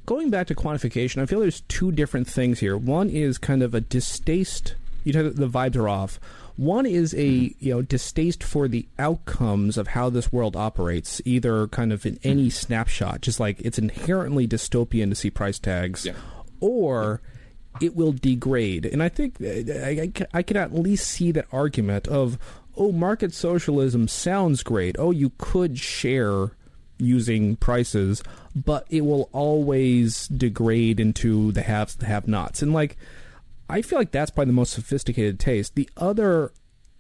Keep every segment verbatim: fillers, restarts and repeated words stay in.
going back to quantification, I feel there's two different things here. One is kind of a distaste. You know, the vibes are off. One is a you know distaste for the outcomes of how this world operates, either kind of in any snapshot, just like it's inherently dystopian to see price tags, yeah. or it will degrade. And I think I, I, I can at least see that argument of, oh, market socialism sounds great. Oh, you could share using prices, but it will always degrade into the haves, the have-nots. And, like, I feel like that's probably the most sophisticated taste. The other,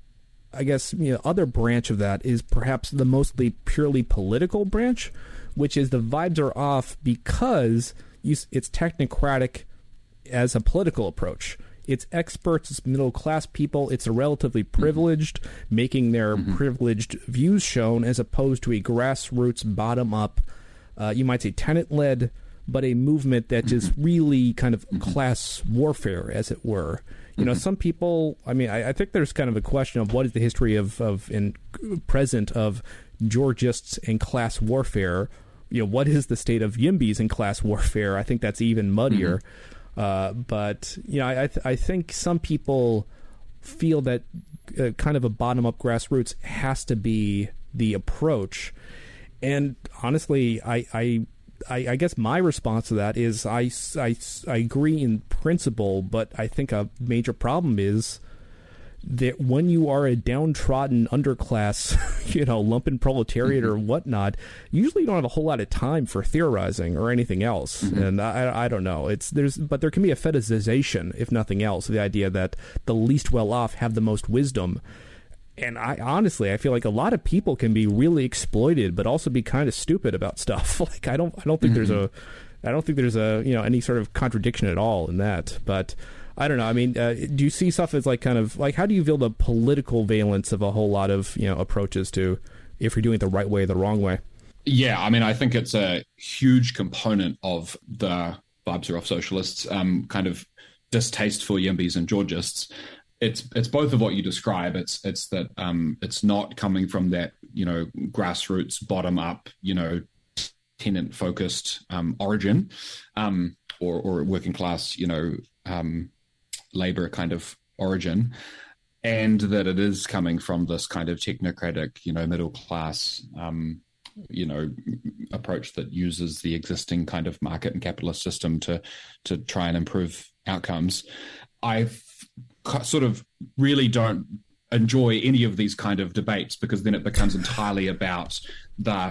I guess, you know, other branch of that is perhaps the mostly purely political branch, which is the vibes are off because you, it's technocratic as a political approach. It's experts, it's middle-class people, it's a relatively privileged, mm-hmm. making their mm-hmm. privileged views shown, as opposed to a grassroots, bottom-up, uh, you might say tenant-led, but a movement that is really kind of class warfare, as it were. You know, some people, I mean, I, I think there's kind of a question of what is the history of, of and present of Georgists and class warfare. You know, what is the state of Yimbys in class warfare? I think that's even muddier. Mm-hmm. Uh, but, you know, I I, th- I think some people feel that uh, kind of a bottom-up grassroots has to be the approach. And honestly, I, I, I, I guess my response to that is I, I, I agree in principle, but I think a major problem is that when you are a downtrodden underclass, you know, lumpen proletariat mm-hmm. or whatnot, usually you don't have a whole lot of time for theorizing or anything else. Mm-hmm. And I, I don't know. It's there's, but there can be a fetishization, if nothing else, of the idea that the least well-off have the most wisdom. And I honestly, I feel like a lot of people can be really exploited, but also be kind of stupid about stuff. Like I don't, I don't think mm-hmm. there's a, I don't think there's a, you know, any sort of contradiction at all in that. But I don't know. I mean, uh, do you see stuff as like kind of like, how do you feel the political valence of a whole lot of, you know, approaches to if you're doing it the right way or the wrong way? Yeah, I mean, I think it's a huge component of the vibes are off socialists, um, kind of distaste for Yimbys and Georgists. It's it's both of what you describe. It's it's that um, it's not coming from that, you know, grassroots, bottom up, you know, tenant focused um, origin, um, or or working class, you know, um, labor kind of origin, and that it is coming from this kind of technocratic, you know, middle class, um, you know, approach that uses the existing kind of market and capitalist system to to try and improve outcomes. I've sort of really don't enjoy any of these kind of debates, because then it becomes entirely about the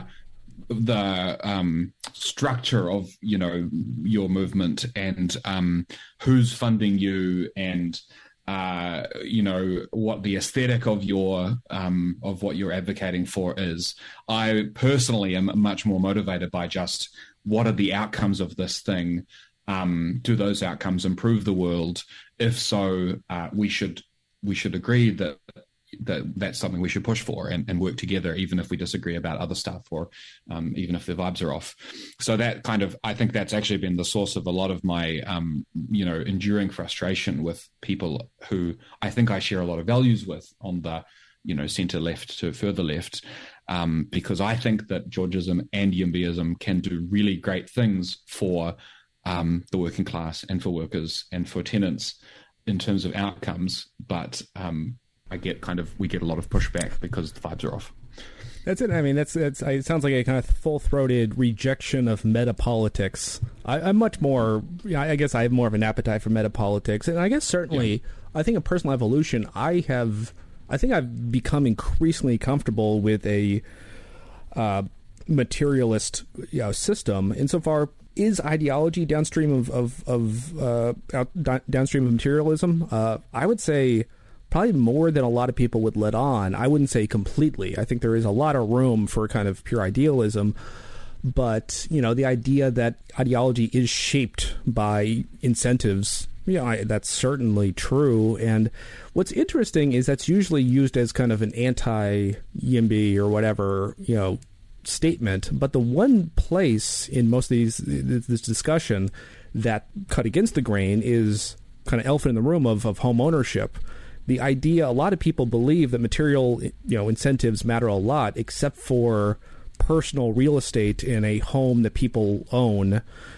the um, structure of, you know, your movement and um, who's funding you and uh, you know, what the aesthetic of your um, of what you're advocating for is. I personally am much more motivated by just what are the outcomes of this thing. Um, do those outcomes improve the world? If so, uh, we should we should agree that that that's something we should push for and, and work together, even if we disagree about other stuff, or um, even if the vibes are off. So that kind of, I think that's actually been the source of a lot of my, um, you know, enduring frustration with people who I think I share a lot of values with on the, you know, center left to further left, um, because I think that Georgism and Yimbyism can do really great things for um, the working class and for workers and for tenants in terms of outcomes, but um, I get kind of, we get a lot of pushback because the vibes are off. That's it. I mean, that's, that's it sounds like a kind of full-throated rejection of meta-politics. I, I'm much more, I guess I have more of an appetite for meta-politics. And I guess certainly, yeah. I think in personal evolution, I have, I think I've become increasingly comfortable with a uh, materialist, you know, system. Insofar, is ideology downstream of, of, of uh, out, downstream of materialism? Uh, I would say probably more than a lot of people would let on. I wouldn't say completely. I think there is a lot of room for kind of pure idealism. But, you know, the idea that ideology is shaped by incentives, you know, I, that's certainly true. And what's interesting is that's usually used as kind of an anti-Yimby or whatever, you know, statement. But the one place in most of these this discussion that cut against the grain is kind of elephant in the room of, of home ownership. The idea, a lot of people believe that material, you know, incentives matter a lot, except for personal real estate in a home that people own.